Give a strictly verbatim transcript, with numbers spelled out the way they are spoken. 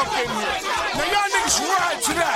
up in here. Now y'all niggas ride to that.